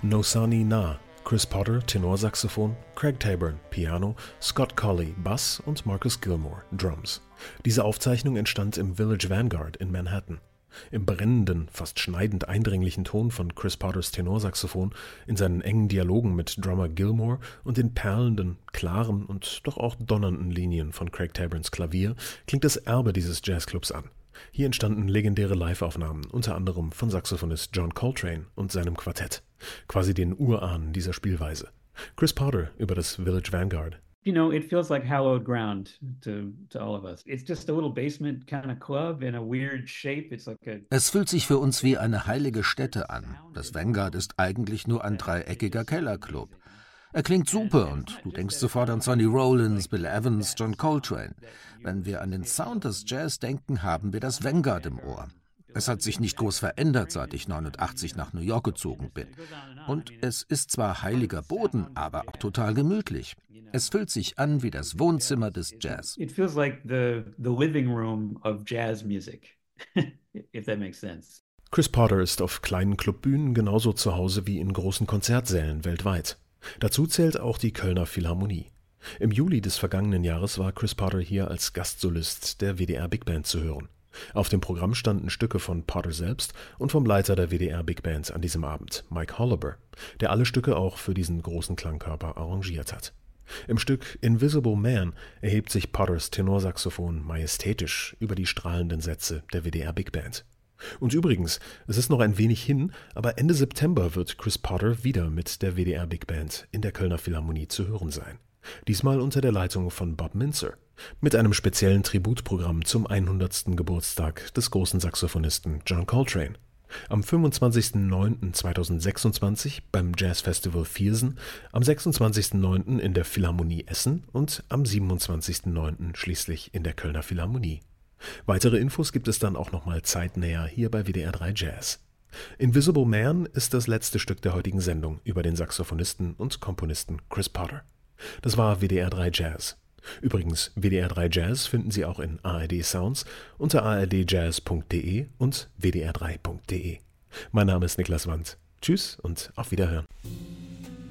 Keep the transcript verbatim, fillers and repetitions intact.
No Sunny Na, Chris Potter, Tenorsaxophon, Craig Taborn, Piano, Scott Colley, Bass und Marcus Gilmore, Drums. Diese Aufzeichnung entstand im Village Vanguard in Manhattan. Im brennenden, fast schneidend eindringlichen Ton von Chris Potters Tenorsaxophon, in seinen engen Dialogen mit Drummer Gilmore und den perlenden, klaren und doch auch donnernden Linien von Craig Taborns Klavier klingt das Erbe dieses Jazzclubs an. Hier entstanden legendäre Live-Aufnahmen, unter anderem von Saxophonist John Coltrane und seinem Quartett, quasi den Urahnen dieser Spielweise. Chris Potter über das Village Vanguard. You know, it feels like hallowed ground to, to all of us. It's just a little basement kind of club in a weird shape. It's like a Es fühlt sich für uns wie eine heilige Stätte an. Das Vanguard ist eigentlich nur ein dreieckiger Kellerclub. Er klingt super und du denkst sofort an Sonny Rollins, Bill Evans, John Coltrane. Wenn wir an den Sound des Jazz denken, haben wir das Vanguard im Ohr. Es hat sich nicht groß verändert, seit ich neunundachtzig nach New York gezogen bin. Und es ist zwar heiliger Boden, aber auch total gemütlich. Es fühlt sich an wie das Wohnzimmer des Jazz. It feels like the the living room of jazz music, if that makes sense. Chris Potter ist auf kleinen Clubbühnen genauso zu Hause wie in großen Konzertsälen weltweit. Dazu zählt auch die Kölner Philharmonie. Im Juli des vergangenen Jahres war Chris Potter hier als Gastsolist der W D R Big Band zu hören. Auf dem Programm standen Stücke von Potter selbst und vom Leiter der W D R Big Band an diesem Abend, Mike Holliber, der alle Stücke auch für diesen großen Klangkörper arrangiert hat. Im Stück Invisible Man erhebt sich Potters Tenorsaxophon majestätisch über die strahlenden Sätze der W D R Big Band. Und übrigens, es ist noch ein wenig hin, aber Ende September wird Chris Potter wieder mit der W D R Big Band in der Kölner Philharmonie zu hören sein. Diesmal unter der Leitung von Bob Mintzer, mit einem speziellen Tributprogramm zum hundertsten Geburtstag des großen Saxophonisten John Coltrane. Am fünfundzwanzigsten neunten zweitausendsechsundzwanzig beim Jazzfestival Viersen, am sechsundzwanzigsten neunten in der Philharmonie Essen und am siebenundzwanzigsten neunten schließlich in der Kölner Philharmonie. Weitere Infos gibt es dann auch nochmal zeitnäher hier bei W D R drei Jazz. Invisible Man ist das letzte Stück der heutigen Sendung über den Saxophonisten und Komponisten Chris Potter. Das war W D R drei Jazz. Übrigens, W D R drei Jazz finden Sie auch in A R D Sounds unter a r d jazz punkt d e und w d r drei punkt d e. Mein Name ist Niklas Wandt. Tschüss und auf Wiederhören.